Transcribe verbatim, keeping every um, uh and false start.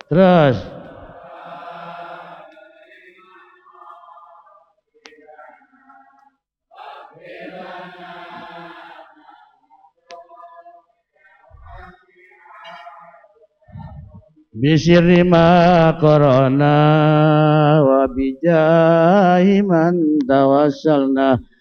Terus bisirri ma korona wa bijahi man tawassalna